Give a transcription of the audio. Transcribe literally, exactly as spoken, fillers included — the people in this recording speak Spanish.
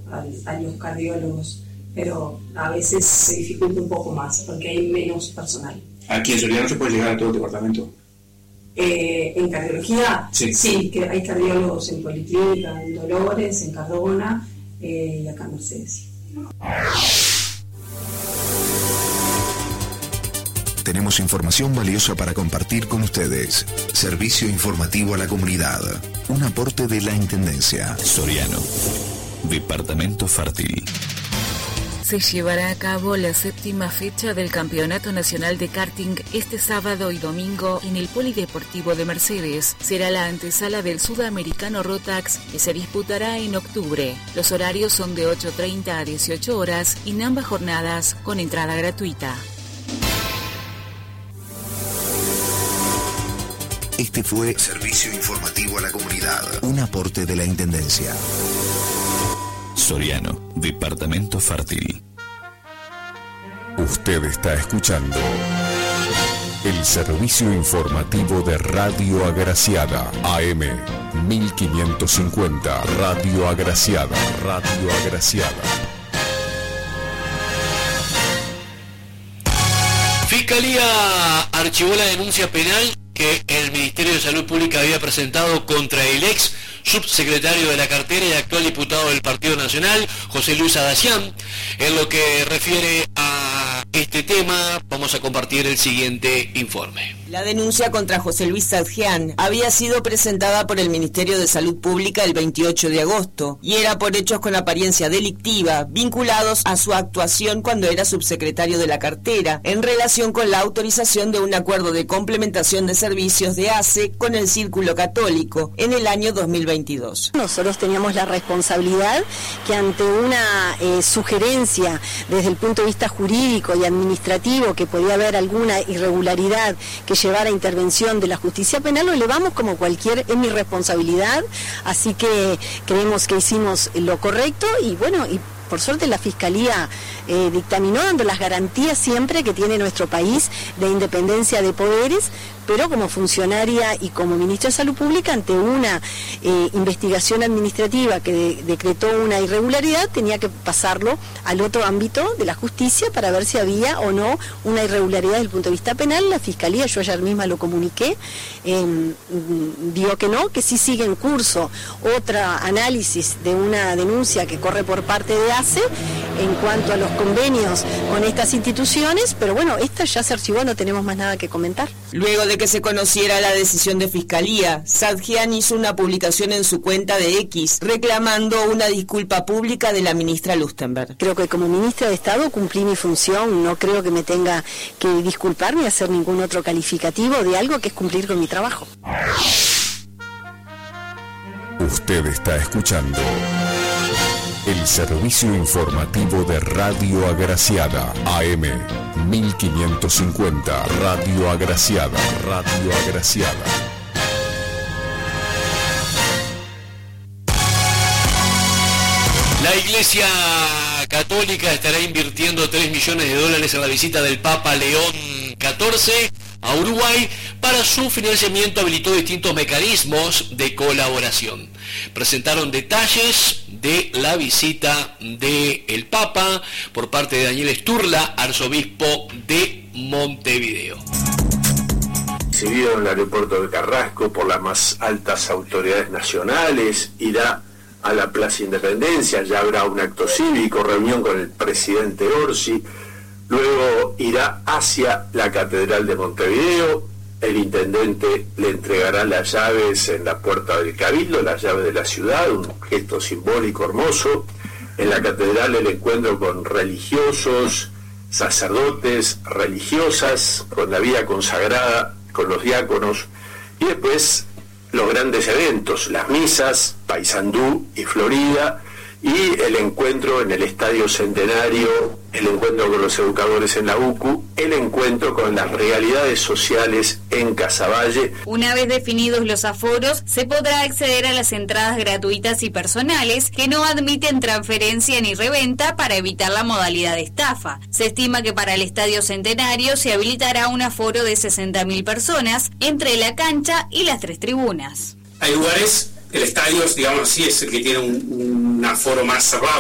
a, a los cardiólogos, pero a veces se dificulta un poco más porque hay menos personal. ¿Aquí en Soriano se puede llegar a todo el departamento? Eh, en cardiología, sí. sí, que hay cardiólogos en Policlínica, en Dolores, en Cardona eh, y acá en Mercedes. Tenemos información valiosa para compartir con ustedes. Servicio informativo a la comunidad. Un aporte de la Intendencia. Soriano, Departamento Fértil. Se llevará a cabo la séptima fecha del Campeonato Nacional de Karting este sábado y domingo en el Polideportivo de Mercedes. Será la antesala del Sudamericano Rotax que se disputará en octubre. Los horarios son de ocho treinta a dieciocho horas y en ambas jornadas con entrada gratuita. Este fue Servicio Informativo a la Comunidad. Un aporte de la Intendencia. Soriano, Departamento Fértil. Usted está escuchando el servicio informativo de Radio Agraciada, A M mil quinientos cincuenta, Radio Agraciada, Radio Agraciada. Fiscalía archivó la denuncia penal que el Ministerio de Salud Pública había presentado contra el ex subsecretario de la cartera y actual diputado del Partido Nacional, José Luis Adacián. En lo que refiere a este tema, vamos a compartir el siguiente informe. La denuncia contra José Luis Adacián había sido presentada por el Ministerio de Salud Pública el veintiocho de agosto y era por hechos con apariencia delictiva vinculados a su actuación cuando era subsecretario de la cartera en relación con la autorización de un acuerdo de complementación de servicios de A C E con el Círculo Católico en el año dos mil veintidós. Nosotros teníamos la responsabilidad que ante una eh, sugerencia desde el punto de vista jurídico y administrativo que podía haber alguna irregularidad que llevara a intervención de la justicia penal, lo elevamos como cualquier, es mi responsabilidad, así que creemos que hicimos lo correcto y bueno, y por suerte la Fiscalía eh, dictaminó dando las garantías siempre que tiene nuestro país de independencia de poderes, pero como funcionaria y como ministra de Salud Pública, ante una eh, investigación administrativa que de, decretó una irregularidad, tenía que pasarlo al otro ámbito de la justicia para ver si había o no una irregularidad desde el punto de vista penal. La Fiscalía, yo ayer misma lo comuniqué, eh, vio que no, que sí sigue en curso otro análisis de una denuncia que corre por parte de A C E en cuanto a los convenios con estas instituciones, pero bueno, esta ya se archivó, no tenemos más nada que comentar. Luego de que se conociera la decisión de Fiscalía, Adacián hizo una publicación en su cuenta de X reclamando una disculpa pública de la ministra Lustenberg. Creo que como ministra de Estado cumplí mi función, no creo que me tenga que disculpar ni hacer ningún otro calificativo de algo que es cumplir con mi trabajo. Usted está escuchando el servicio informativo de Radio Agraciada, A M mil quinientos cincuenta, Radio Agraciada, Radio Agraciada. La Iglesia Católica estará invirtiendo tres millones de dólares en la visita del Papa León catorce a Uruguay. Para su financiamiento habilitó distintos mecanismos de colaboración. Presentaron detalles de la visita del Papa por parte de Daniel Sturla, arzobispo de Montevideo. Recibido en el aeropuerto de Carrasco por las más altas autoridades nacionales, irá a la Plaza Independencia, ya habrá un acto cívico, reunión con el presidente Orsi, luego irá hacia la Catedral de Montevideo. El intendente le entregará las llaves en la puerta del Cabildo, las llaves de la ciudad, un gesto simbólico hermoso. En la catedral el encuentro con religiosos, sacerdotes, religiosas, con la vida consagrada, con los diáconos, y después los grandes eventos, las misas, Paysandú y Florida, y el encuentro en el Estadio Centenario, el encuentro con los educadores en la U C U, el encuentro con las realidades sociales en Casaballe. Una vez definidos los aforos, se podrá acceder a las entradas gratuitas y personales que no admiten transferencia ni reventa para evitar la modalidad de estafa. Se estima que para el Estadio Centenario se habilitará un aforo de sesenta mil personas entre la cancha y las tres tribunas. Hay lugares, el estadio, digamos así, es el que tiene un, un aforo más cerrado.